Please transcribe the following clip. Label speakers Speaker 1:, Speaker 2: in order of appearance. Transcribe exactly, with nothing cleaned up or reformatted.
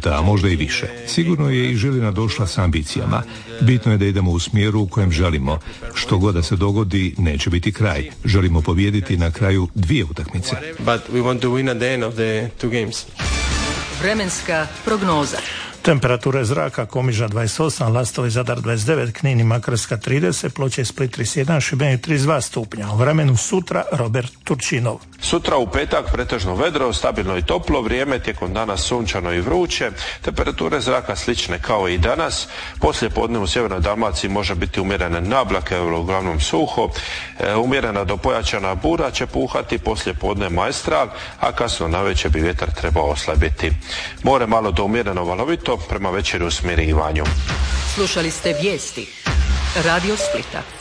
Speaker 1: minuta, a možda i više. Sigurno je i Žilina došla s ambicijama. Bitno je da idemo u smjeru u kojem želimo. Što god da se dogodi, neće biti kraj. Želimo pobijediti na kraju dvije utakmice.
Speaker 2: But we want to win at the end of the two games.
Speaker 3: Vremenska prognoza.
Speaker 4: Temperature zraka: Komiža dvadeset osam, Lastovo i Zadar dvadeset devet, Knin i Makarska trideset, Ploče i Split trideset jedan, Šibenik trideset dva stupnja. U vremenu sutra Robert Turčinov.
Speaker 5: Sutra u petak pretežno vedro, stabilno i toplo vrijeme, tijekom dana sunčano i vruće, temperature zraka slične kao i danas. Poslije podne u sjevernoj Dalmaciji može biti umjerene nablake, uglavnom suho, e, umjerena do pojačana bura će puhati, poslije podne majstral, a kasno navečer bi vjetar trebao oslabiti. More malo do umjereno valovito, prema večeri u smirivanju.
Speaker 3: Slušali ste vijesti Radio Splita.